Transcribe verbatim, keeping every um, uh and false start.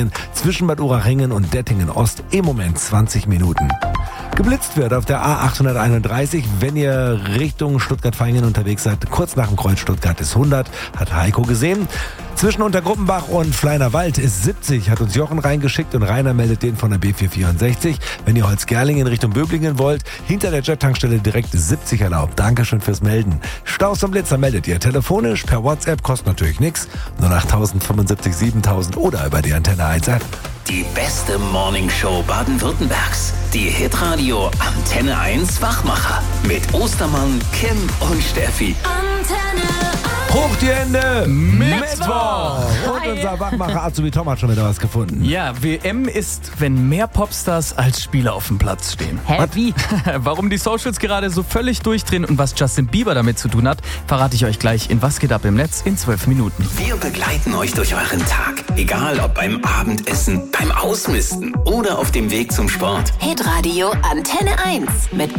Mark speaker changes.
Speaker 1: Stottgart-Vaihingen zwischen Bad Urachingen und Dettingen Ost im Moment zwanzig Minuten. Geblitzt wird auf der A achthunderteinunddreißig, wenn ihr Richtung Stuttgart-Vaihingen unterwegs seid. Kurz nach dem Kreuz Stuttgart ist hundert, hat Heiko gesehen. Zwischen Untergruppenbach und Fleinerwald ist siebzig, hat uns Jochen reingeschickt und Rainer meldet den von der B vierhundertvierundsechzig. Wenn ihr Holzgerlingen Richtung Böblingen wollt, hinter der Jet-Tankstelle direkt siebzig erlaubt. Dankeschön fürs Melden. Staus und Blitzer meldet ihr telefonisch, per WhatsApp, kostet natürlich nichts. null acht fünfundsiebzig siebentausend oder über die Antenne eins App.
Speaker 2: Die beste Morningshow Baden-Württembergs. Die Hitradio Antenne eins Wachmacher. Mit Ostermann, Kim und Steffi.
Speaker 3: Antenne
Speaker 1: Hoch die Hände!
Speaker 3: Mittwoch!
Speaker 1: Mittwoch! Und unser Wachmacher Azubi Tom hat schon wieder was gefunden.
Speaker 4: Ja, W M ist, wenn mehr Popstars als Spieler auf dem Platz stehen.
Speaker 3: Hä, wie?
Speaker 4: Warum die Socials gerade so völlig durchdrehen und was Justin Bieber damit zu tun hat, verrate ich euch gleich in Was geht ab im Netz in zwölf Minuten.
Speaker 2: Wir begleiten euch durch euren Tag. Egal ob beim Abendessen, beim Ausmisten oder auf dem Weg zum Sport.
Speaker 3: Hitradio Antenne eins mit